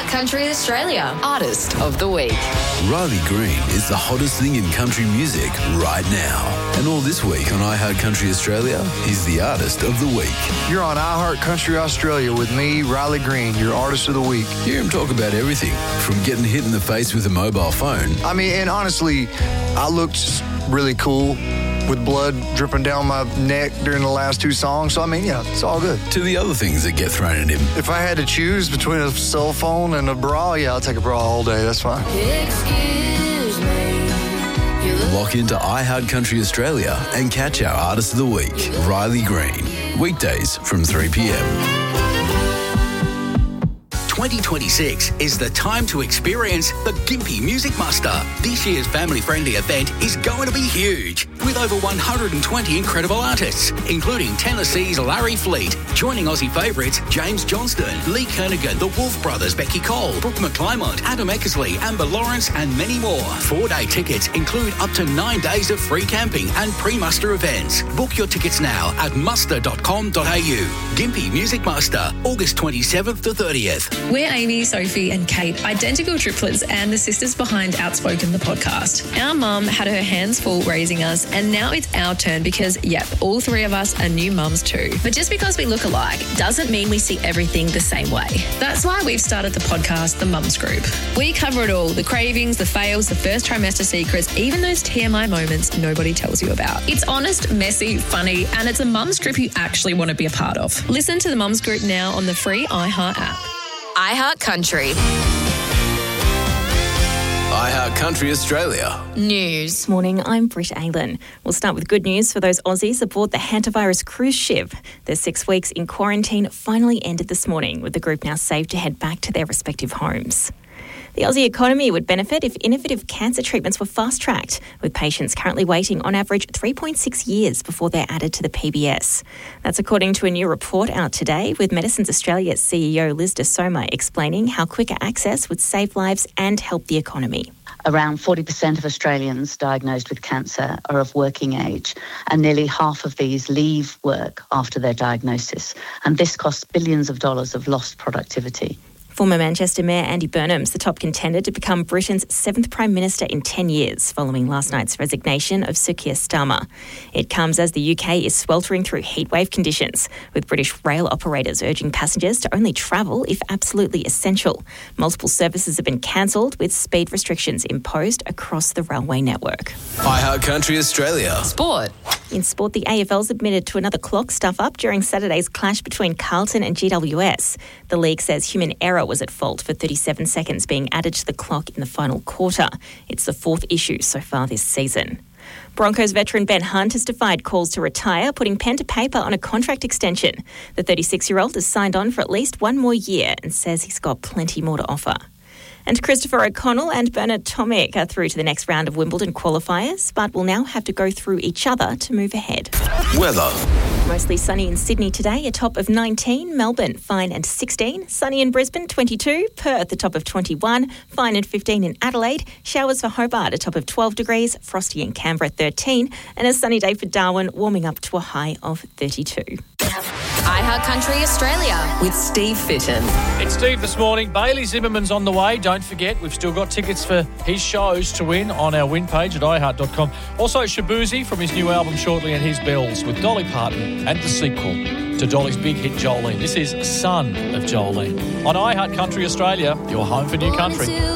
Country Australia Artist of the Week. Riley Green is the hottest thing in country music right now. And all this week on iHeart Country Australia, he's the Artist of the Week. You're on iHeart Country Australia with me, Riley Green, your Artist of the Week. Hear him talk about everything, from getting hit in the face with a mobile phone. I mean, and honestly, I looked really cool with blood dripping down my neck during the last two songs. So, I mean, yeah, it's all good. To the other things that get thrown at him. If I had to choose between a cell phone and a bra, yeah, I'll take a bra all day. That's fine. Excuse me. Lock into iHeart Country Australia and catch our Artist of the Week, Riley Green. Weekdays from 3 p.m. 2026 is the time to experience the Gympie Music Muster. This year's family-friendly event is going to be huge, with over 120 incredible artists, including Tennessee's Larry Fleet, joining Aussie favourites James Johnston, Lee Kernaghan, the Wolf Brothers, Becky Cole, Brooke McClymont, Adam Eckersley, Amber Lawrence, and many more. 4-day tickets include up to 9 days of free camping and pre-muster events. Book your tickets now at muster.com.au. Gympie Music Muster, August 27th to 30th. We're Amy, Sophie and Kate, identical triplets and the sisters behind Outspoken, the podcast. Our mum had her hands full raising us and now it's our turn because, yep, all three of us are new mums too. But just because we look alike doesn't mean we see everything the same way. That's why we've started the podcast, The Mums Group. We cover it all, the cravings, the fails, the first trimester secrets, even those TMI moments nobody tells you about. It's honest, messy, funny, and it's a mums group you actually want to be a part of. Listen to The Mums Group now on the free iHeart app. iHeart Country iHeart Country Australia. News. Morning, I'm Britt Aylan. We'll start with good news for those Aussies aboard the hantavirus cruise ship. Their 6 weeks in quarantine finally ended this morning, with the group now safe to head back to their respective homes. The Aussie economy would benefit if innovative cancer treatments were fast-tracked, with patients currently waiting on average 3.6 years before they're added to the PBS. That's according to a new report out today, with Medicines Australia's CEO Liz De Soma explaining how quicker access would save lives and help the economy. Around 40% of Australians diagnosed with cancer are of working age, and nearly half of these leave work after their diagnosis. And this costs billions of dollars of lost productivity. Former Manchester Mayor Andy Burnham's the top contender to become Britain's 7th Prime Minister in 10 years, following last night's resignation of Sir Keir Starmer. It comes as the UK is sweltering through heatwave conditions, with British rail operators urging passengers to only travel if absolutely essential. Multiple services have been cancelled, with speed restrictions imposed across the railway network. iHeart Country Australia. Sport. In sport, the AFL's admitted to another clock stuff-up during Saturday's clash between Carlton and GWS. The league says human error was at fault for 37 seconds being added to the clock in the final quarter. It's the 4th issue so far this season. Broncos veteran Ben Hunt has defied calls to retire, putting pen to paper on a contract extension. The 36-year-old has signed on for at least 1 more year and says he's got plenty more to offer. And Christopher O'Connell and Bernard Tomic are through to the next round of Wimbledon qualifiers, but will now have to go through each other to move ahead. Weather. Mostly sunny in Sydney today, a top of 19. Melbourne, fine and 16. Sunny in Brisbane, 22. Perth, a top of 21. Fine and 15 in Adelaide. Showers for Hobart, a top of 12 degrees. Frosty in Canberra, 13. And a sunny day for Darwin, warming up to a high of 32. iHeart Country Australia with Steve Fitton. It's Steve this morning. Bailey Zimmerman's on the way. Don't forget, we've still got tickets for his shows to win on our win page at iHeart.com. Also, Shabuzi from his new album shortly and his bells with Dolly Parton and the sequel to Dolly's big hit Jolene. This is Son of Jolene on iHeart Country Australia, your home for new country.